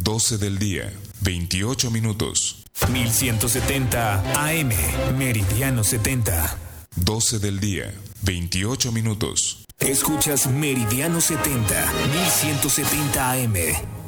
12 del día, 28 minutos. 1170 AM, Meridiano 70. 12 del día, 28 minutos. Escuchas Meridiano 70, 1170 AM.